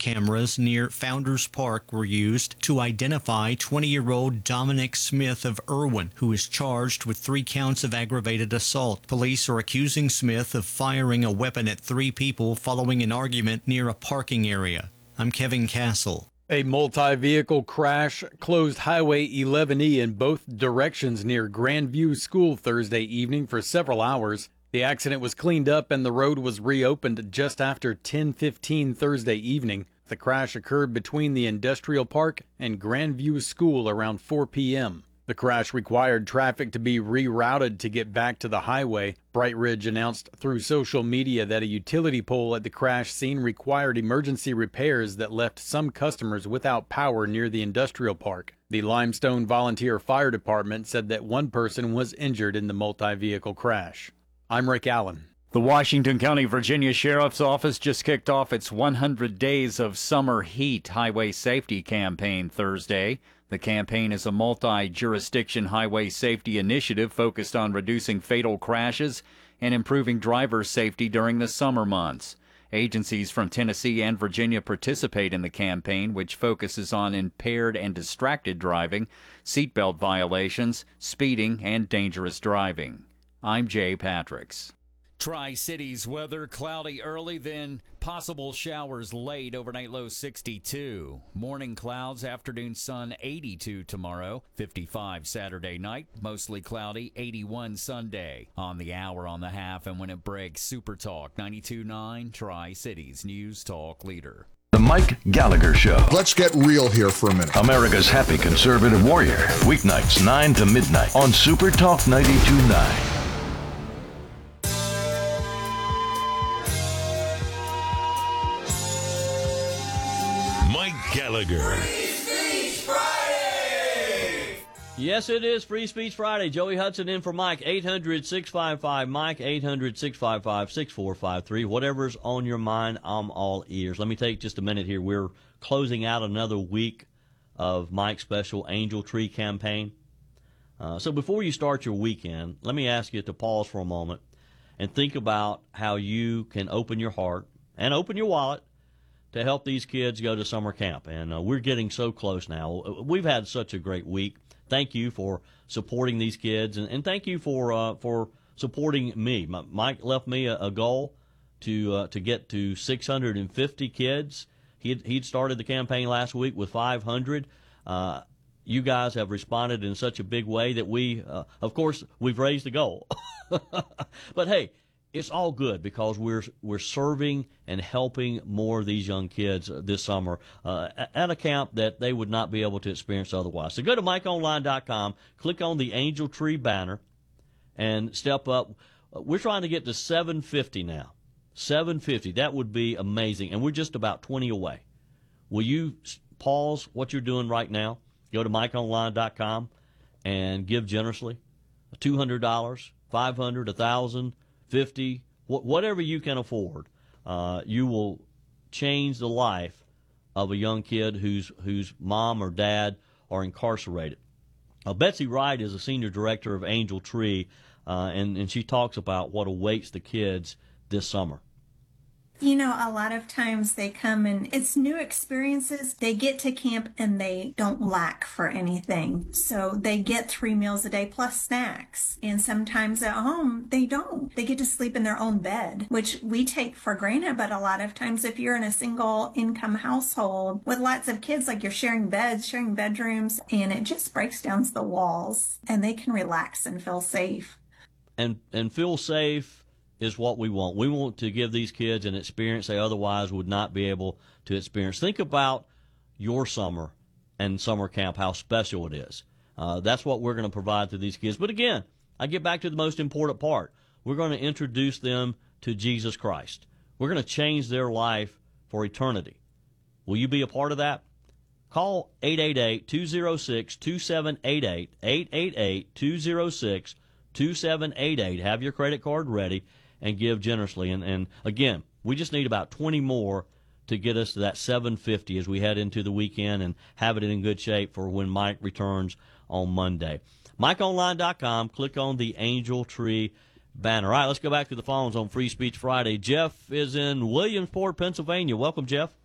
cameras near Founders Park were used to identify 20-year-old Dominic Smith of Irwin, who is charged with 3 counts of aggravated assault. Police are accusing Smith of firing a weapon at 3 people following an argument near a parking area. I'm Kevin Castle. A multi-vehicle crash closed Highway 11E in both directions near Grandview School Thursday evening for several hours. The accident was cleaned up and the road was reopened just after 10:15 Thursday evening. The crash occurred between the Industrial Park and Grandview School around 4 p.m. The crash required traffic to be rerouted to get back to the highway. Bright Ridge announced through social media that a utility pole at the crash scene required emergency repairs that left some customers without power near the industrial park. The Limestone Volunteer Fire Department said that 1 person was injured in the multi-vehicle crash. I'm Rick Allen. The Washington County, Virginia Sheriff's Office just kicked off its 100 Days of Summer Heat Highway Safety Campaign Thursday. The campaign is a multi-jurisdiction highway safety initiative focused on reducing fatal crashes and improving driver safety during the summer months. Agencies from Tennessee and Virginia participate in the campaign, which focuses on impaired and distracted driving, seatbelt violations, speeding, and dangerous driving. I'm Jay Patricks. Tri-Cities weather, cloudy early, then possible showers late, overnight low 62. Morning clouds, afternoon sun 82 tomorrow, 55 Saturday night, mostly cloudy, 81 Sunday. On the hour, on the half, and when it breaks, Super Talk 92.9, Tri-Cities News Talk leader. The Mike Gallagher Show. Let's get real here for a minute. America's happy conservative warrior. Weeknights 9 to midnight on Super Talk 92.9. Gallagher. Free Speech Friday! Yes, it is Free Speech Friday. Joey Hudson in for Mike. 800-655-Mike, 800-655-6453. Whatever's on your mind, I'm all ears. Let me take just a minute here. We're closing out another week of Mike's special Angel Tree campaign. So before you start your weekend, let me ask you to pause for a moment and think about how you can open your heart and open your wallet to help these kids go to summer camp. And we're getting so close now. We've had such a great week. Thank you for supporting these kids, and thank you for supporting me. Mike left me a goal to get to 650 kids. He'd started the campaign last week with 500. You guys have responded in such a big way that of course, we've raised the goal. But hey, it's all good because we're serving and helping more of these young kids this summer at a camp that they would not be able to experience otherwise. So go to MikeOnline.com, click on the Angel Tree banner, and step up. We're trying to get to 750 now. 750. That would be amazing, and we're just about 20 away. Will you pause what you're doing right now? Go to MikeOnline.com and give generously. $200, $500, $1,000. 50, whatever you can afford, you will change the life of a young kid whose mom or dad are incarcerated. Betsy Wright is a senior director of Angel Tree, and she talks about what awaits the kids this summer. You know, a lot of times they come and it's new experiences. They get to camp and they don't lack for anything. So they get 3 meals a day plus snacks. And sometimes at home, they don't. They get to sleep in their own bed, which we take for granted. But a lot of times if you're in a single income household with lots of kids, like you're sharing beds, sharing bedrooms, and it just breaks down the walls and they can relax and feel safe. And feel safe is what we want. We want to give these kids an experience they otherwise would not be able to experience. Think about your summer and summer camp, how special it is. That's what we're going to provide to these kids. But again, I get back to the most important part. We're going to introduce them to Jesus Christ. We're going to change their life for eternity. Will you be a part of that? Call 888-206-2788, 888-206-2788. Have your credit card ready and give generously. And again, we just need about 20 more to get us to that 750 as we head into the weekend and have it in good shape for when Mike returns on Monday. MikeOnline.com, click on the Angel Tree banner. All right, let's go back to the phones on Free Speech Friday. Jeff is in Williamsport, Pennsylvania. Welcome, Jeff.